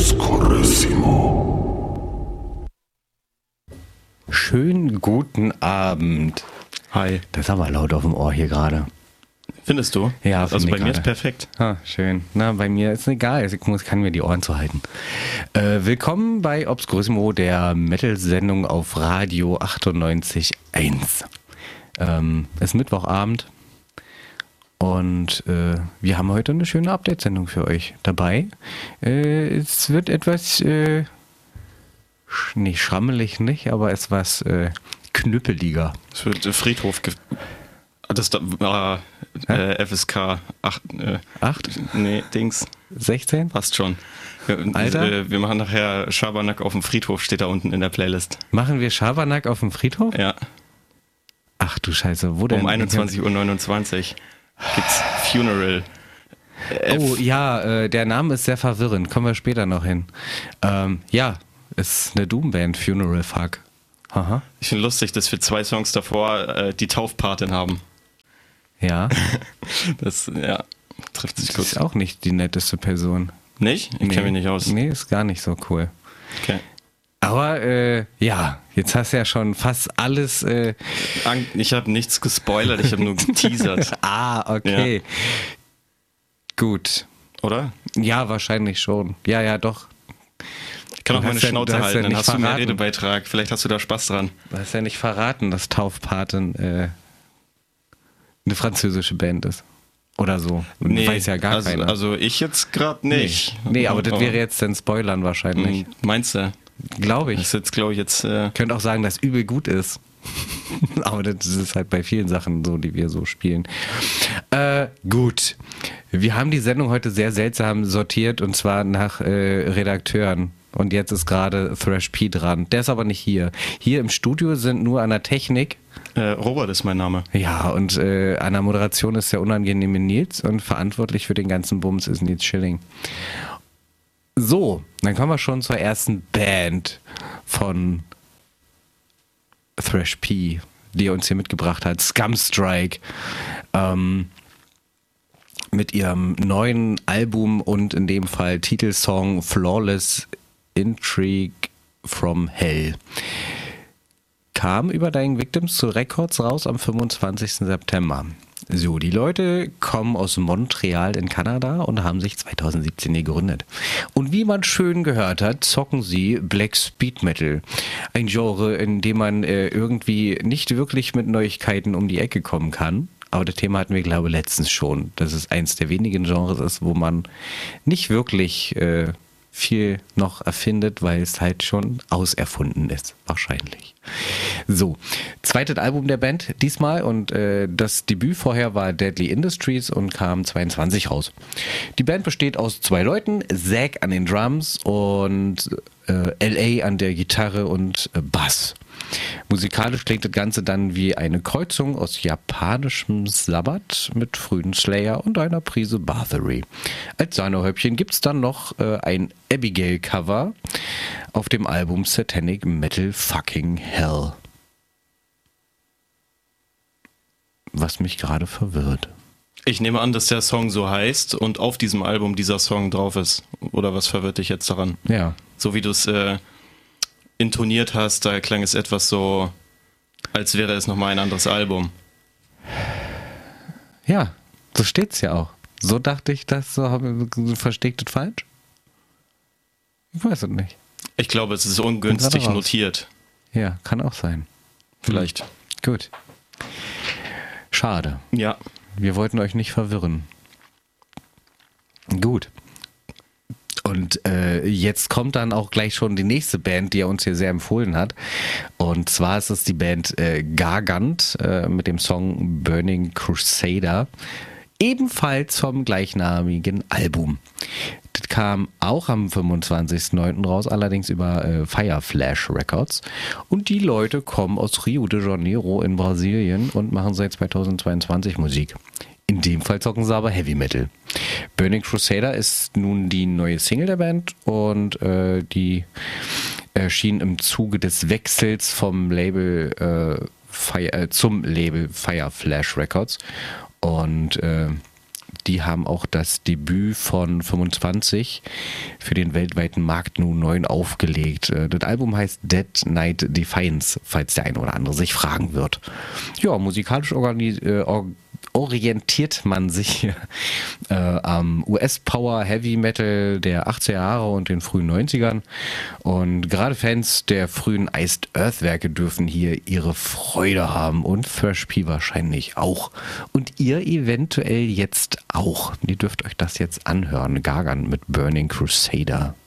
Obscurissimo. Schönen guten Abend. Hi. Das ist aber laut auf dem Ohr hier gerade. Findest du? Ja, also bei mir ist perfekt. Ah, schön. Na, bei mir ist egal. Ich kann mir die Ohren zuhalten. Willkommen bei Obscurissimo, der Metal-Sendung auf Radio 98.1. Es ist Mittwochabend und wir haben heute eine schöne Update-Sendung für euch dabei. Es wird etwas, nicht schrammelig nicht, aber etwas knüppeliger. Es wird Friedhof. Das war FSK 8. 8? Nee, Dings. 16? Passt schon. Alter? Wir machen nachher Schabernack auf dem Friedhof, steht da unten in der Playlist. Machen wir Schabernack auf dem Friedhof? Ja. Ach du Scheiße, wo denn? Um 21.29 Uhr gibt's Funeral. Oh ja, der Name ist sehr verwirrend. Kommen wir später noch hin. Ja, ist eine Doomband, Funeral Fuck. Aha. Ich finde lustig, dass wir 2 Songs davor die Taufpatin haben. Ja. Das, ja, trifft sich Das gut. ist auch nicht die netteste Person. Nicht? Ich kenne mich nicht aus. Nee, ist gar nicht so cool. Okay. Aber ja, jetzt hast du ja schon fast alles. Ich habe nichts gespoilert, ich habe nur geteasert. Okay. Ja. Gut. Oder? Ja, wahrscheinlich schon. Ja, doch. Ich kann auch meine Schnauze halten, ja dann hast du mehr verraten. Redebeitrag. Vielleicht hast du da Spaß dran. Du hast ja nicht verraten, dass Taufpatin eine französische Band ist. Oder so. Weiß ja gar keiner. Also ich jetzt gerade nicht. Nee, aber das wäre jetzt dann Spoilern wahrscheinlich. Meinst du? Glaube ich. Das ist jetzt, glaube ich, jetzt... Könnt auch sagen, dass übel gut ist. Aber das ist halt bei vielen Sachen so, die wir so spielen. Gut. Wir haben die Sendung heute sehr seltsam sortiert und zwar nach Redakteuren. Und jetzt ist gerade Thrash P dran. Der ist aber nicht hier. Hier im Studio sind nur an der Technik. Robert ist mein Name. Ja, und an der Moderation ist der unangenehme Nils und verantwortlich für den ganzen Bums ist Nils Schilling. So, dann kommen wir schon zur ersten Band von Thrash P, die er uns hier mitgebracht hat, Scumstrike, mit ihrem neuen Album und in dem Fall Titelsong Flawless Intrigue from Hell. Kam über Dying Victims zu Records raus am 25. September. So, die Leute kommen aus Montreal in Kanada und haben sich 2017 gegründet. Und wie man schön gehört hat, zocken sie Black Speed Metal. Ein Genre, in dem man irgendwie nicht wirklich mit Neuigkeiten um die Ecke kommen kann. Aber das Thema hatten wir, glaube ich, letztens schon. Dass es eins der wenigen Genres ist, wo man nicht wirklich viel noch erfindet, weil es halt schon auserfunden ist. Wahrscheinlich. So, zweites Album der Band diesmal und das Debüt vorher war Deadly Industries und kam 22 raus. Die Band besteht aus 2 Leuten, Zack an den Drums und L.A. an der Gitarre und Bass. Musikalisch klingt das Ganze dann wie eine Kreuzung aus japanischem Sabbath mit frühen Slayer und einer Prise Bathory. Als Sahnehäubchen gibt es dann noch ein Abigail-Cover auf dem Album Satanic Metal Fucking Hell. Was mich gerade verwirrt. Ich nehme an, dass der Song so heißt und auf diesem Album dieser Song drauf ist. Oder was verwirrt dich jetzt daran? Ja. So wie du es intoniert hast, da klang es etwas so, als wäre es nochmal ein anderes Album. Ja, so steht's ja auch. So dachte ich, das verstehe ich das falsch? Ich weiß es nicht. Ich glaube, es ist ungünstig raus. notiert. Ja, kann auch sein. Vielleicht. Gut. Schade. Ja. Wir wollten euch nicht verwirren. Gut. Und jetzt kommt dann auch gleich schon die nächste Band, die er uns hier sehr empfohlen hat. Und zwar ist es die Band Gargant mit dem Song Burning Crusader. Ebenfalls vom gleichnamigen Album. Das kam auch am 25.09. raus, allerdings über Fireflash Records. Und die Leute kommen aus Rio de Janeiro in Brasilien und machen seit 2022 Musik. In dem Fall zocken sie aber Heavy Metal. Burning Crusader ist nun die neue Single der Band und die erschien im Zuge des Wechsels vom zum Label Fireflash Records. Und die haben auch das Debüt von 25 für den weltweiten Markt nun 9 aufgelegt. Das Album heißt Dead Night Defiance, falls der eine oder andere sich fragen wird. Ja, musikalisch orientiert man sich am US-Power Heavy Metal der 80er Jahre und den frühen 90ern. Und gerade Fans der frühen Iced Earth Werke dürfen hier ihre Freude haben und Thrash P wahrscheinlich auch. Und ihr eventuell jetzt auch. Ihr dürft euch das jetzt anhören. Gargan mit Burning Crusader.